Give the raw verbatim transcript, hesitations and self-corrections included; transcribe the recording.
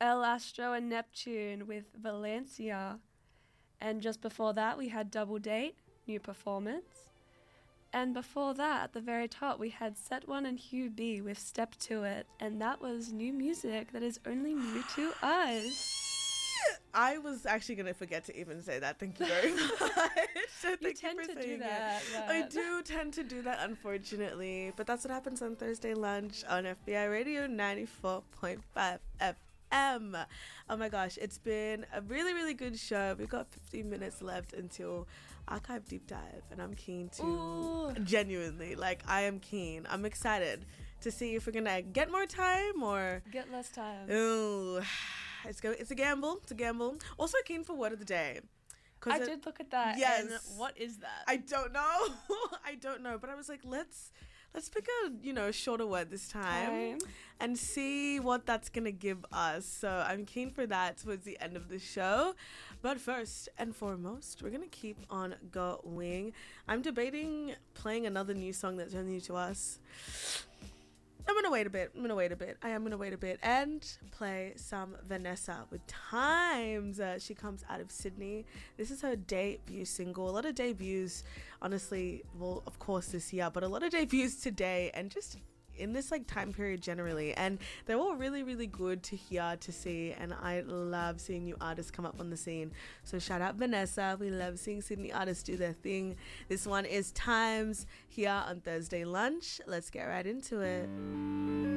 El Astro and Neptune with Valencia. And just before that, we had Double Date, new performance. And before that, at the very top, we had Set One and Hugh B with Step To It. And that was new music that is only new to us. I was actually going to forget to even say that. Thank you very much. So you thank tend you for to saying do that. it. I do tend to do that, unfortunately. But that's what happens on Thursday lunch on F B I Radio ninety-four point five F M. Oh my gosh, it's been a really, really good show. We've got fifteen minutes left until Archive Deep Dive, and I'm keen to Ooh. genuinely, like, I am keen. I'm excited to see if we're gonna get more time or get less time. Ooh, it's go. It's a gamble. It's a gamble. Also keen for word of the day. I it, did look at that. Yes. And what is that? I don't know. I don't know. But I was like, let's let's pick a you know shorter word this time, time and see what that's gonna give us. So I'm keen for that towards the end of the show. But first and foremost, we're gonna keep on going. I'm debating playing another new song that's only new to us. I'm gonna wait a bit. I'm gonna wait a bit. I am gonna wait a bit and play some Vanessa with Times. Uh, she comes out of Sydney. This is her debut single. A lot of debuts, honestly, well, of course this year, but a lot of debuts today and just in this like time period generally, and they're all really really good to hear, to see, and I love seeing new artists come up on the scene. So shout out Vanessa. We love seeing Sydney artists do their thing. This one is Times here on Thursday lunch. Let's get right into it.